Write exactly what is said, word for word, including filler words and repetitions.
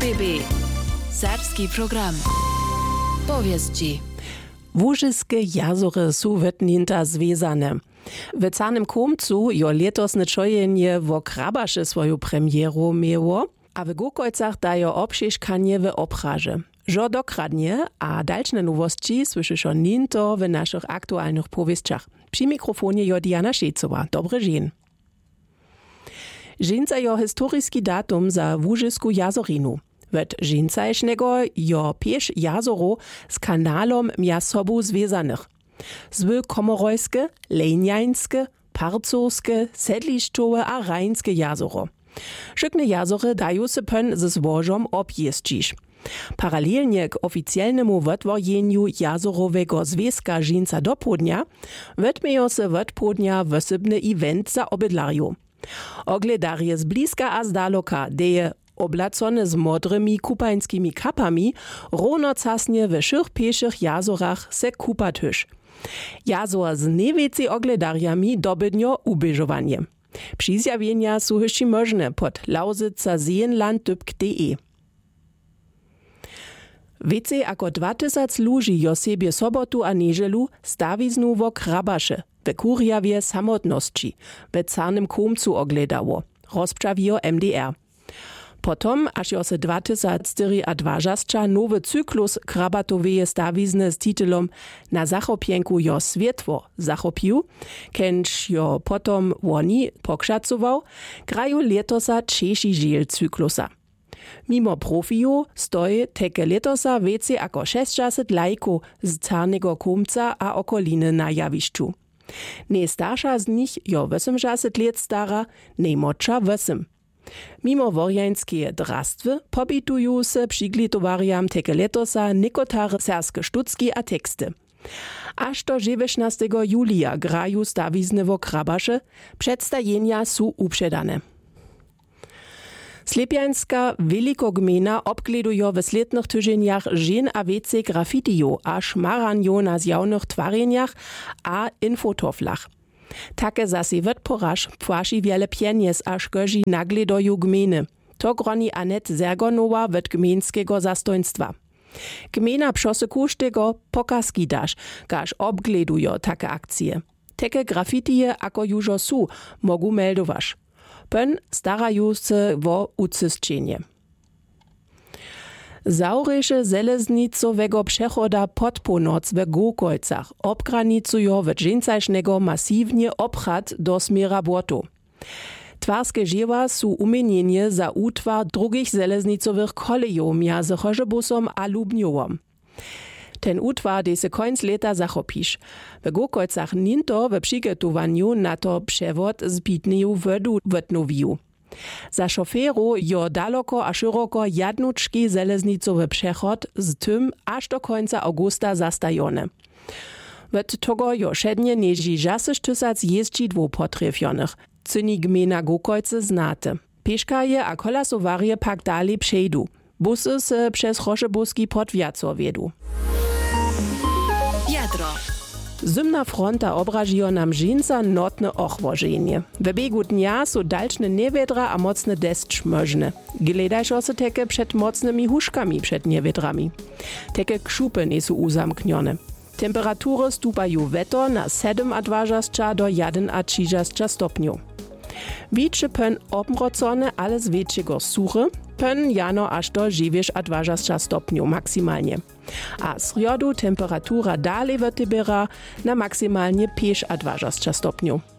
B B. Serbski program. Povijesti. Łużyske jazory su wetninta związane. W canym komcu jo letosne čojenje wo Krabaše swoju premieru miało, a w Gokojcach dajo obšiškanje w opraže. Žo dokradnie, a dalšne nowości słyszysz o ninto w naszych aktualnych powieściach. Przy mikrofonie jo Diana Šecowa. Dobry dzień. Žinca jo historiski datum za Łużysku jazorinu. Wet žincašnego jo pieš jazoro z kanalom mja sobu związanych. Zwy komorojskie, lejniańskie, parcowskie, sedliszczowe a rajnskie jazoro. Szykne jazory dają se pen ze złożom objeździć. Paralelnie k oficjalnemu wytworzeniu jazorowego związka żinca do południa, wytmieją se wytpołudnia wysybny event za obydlarju. Ogledarje z bliska a z daloka deje oblacone z modrymi kupańskimi kapami ronocasnie w szych pieszych jazorach se kupatysz. Jazor z niewieci ogledarjami dobydnio ubeżowanie. Przyzjawienia są jeszcze możne pod lauzyca seenland punkt de. Więcej jako dwa tysiące ludzi jo sobie sobotu a niedzielu stawiznu wo Krabaše, w kurjawie samotności, w carnym komcu ogledało, rozprawiło M D R. Potom, aż jo se dwa tysiące dwadzieścia nowy cyklus krabatoweje stawizny z titulom Na zachopienku jo światło zachopił, kenč jo potom woni pokrzacował, grają letosa Češi žiel cyklusa. Mimo profiju stoi teke letosa więcej jako šestdesiat lajków z carnego komca a okoliny na jawiszczu. Nie starsza z nich jo osiemdziesiąt lat stara, nie młodsza osiem. Mimo worjańskie drastwy pobitują se przyglitowariam teke letosa nikotare serskie sztucki a teksty. Aż do dziewiętnastego julia grają stawizny wo Krabaše, przedstawienia są uprzedane. Slepjańska velikogmena obgledujo w slednych tydzieniach żen a więcej graffitijo a szmaranjo na zjawnych twarjenjach a infotoflach. Takie zasi wytporaż płaci wiele pieniędzy a szkoży nagledoju gminy. To groni Anet Zergonowa w gmińskiego zastoństwa. Gmina przosekusz tego pokazki dasz, gaż obgledujo takie akcje. Takie graffitije ako jużo su mogu meldowasz. Pen starajú se wo ucysčenie. Zaureše zeleznicowego przechoda pod północ w Gokojcach obgranicujo w dżincašnego masywnie obchad do smiera błotu. Twarskie dzieła są umienienie za utwar drugich zeleznicowych kolejów między Chorzebusom a Lubniowom. Ten utwar de se końc leta zachopisz. W Gokojcach ninto w przygotowaniu na to przewod z Bitneju wodu wytnowił. Za szoferu jo daleko a szeroko jadnuczki zeleznicowy przechod z tym aż do końca augusta zastajone. Wet togo jo szednie nieži žaseš tysac jeździdłów potrefionych, cyni gmina Gokojce znate. Pieszkaje a kolasowarie pak dalej przejdu. Busy se przez Chorzebuski podwiaco wiedu. Jadro. Zimna fronta obražijo nam žinca notne ochłożenie. W biegu dnia są dalszne niewiedra a mocne deszcz możne. Gledajšo se teke przed mocnymi huszkami przed niewiedrami. Teke krzupy nie są uzamknione. Temperatury stupają weto na siedem a dwadzieścia do jeden a trzydzieści stopniów. Wicze pen obmrocone, ale z większego suchy, pen jano aż do dziewięć a dwadzieścia stopniów maksymalnie. A z riodu temperatura dalej wytybera na maksymalnie pięć a dwadzieścia stopniów.